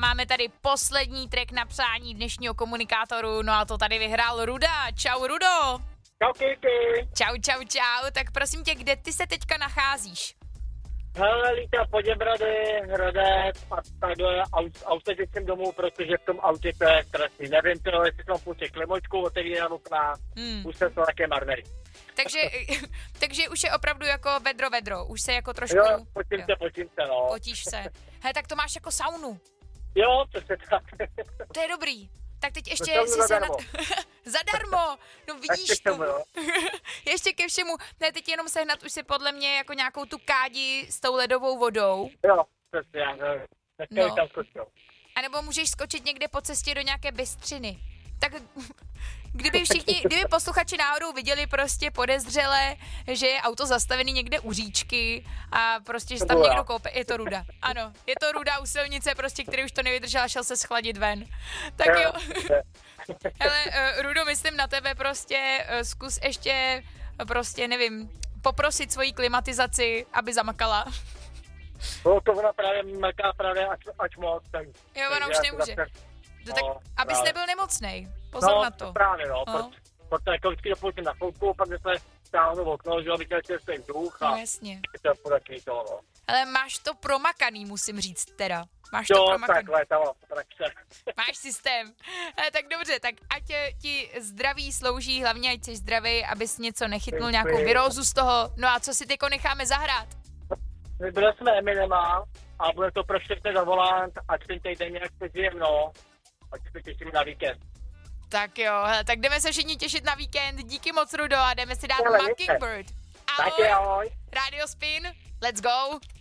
máme tady poslední track na přání dnešního komunikátoru, no a to tady vyhrál Ruda. Čau, Rudo. Čau, Kiki. Čau, tak prosím tě, kde ty se teďka nacházíš? Hele, lítám po Děbrady, Hradec a tady autě jsem domů, protože v tom autě to je strašný. Nevím, jestli jsem půjček klimočku, otevírám okna, už jsem to také marnej. Takže už je opravdu jako vedro, už se jako trošku... Jo, potím se, no. Potíš se. Hele, tak to máš jako saunu. Jo, přesně tak. To je dobrý. Tak teď ještě to si zadarmo. Zadarmo! No vidíš ještě to. Ještě ke všemu. Ne, teď jenom sehnat už si podle mě jako nějakou tu kádi s tou ledovou vodou. Jo, přesně, No. Tam skočil. A nebo můžeš skočit někde po cestě do nějaké bystřiny. Tak kdyby posluchači náhodou viděli prostě podezřele, že je auto zastavený někde u říčky a prostě, že tam někdo koupe, je to Ruda. Ano, je to Ruda u silnice, prostě, který už to nevydržel a šel se schladit ven. Tak jo. Hele, Rudo, myslím na tebe prostě, zkus ještě prostě, nevím, poprosit svoji klimatizaci, aby zamakala. No, to ona právě maká právě až moc. Jo, ona už nemůže. No, tak, abys nebyl nemocnej. Pozor na to. Právě, protože jako vždycky dopouštím na chvilku, pak se stáhnu v okno, že abych chtěl svým vzduch a jasně. to je podačný to, no. Ale máš to promakaný, musím říct teda. Máš to promakaný. Takhle, tak. Máš systém. Tak dobře, tak ať ti zdraví slouží, hlavně ať jsi zdravý, abys něco nechytnul, nějakou virózu z toho. No a co si tyko necháme zahrát? Vybrali jsme Eminema a bude to pro všechny za volant, ať ten týden nějak přežijem, no. Ať se těším na víkend. Tak jo, hele, tak jdeme se všichni těšit na víkend. Díky moc, Rudo, a jdeme si dát Mockingbird. Ahoj. Radio Spin, let's go.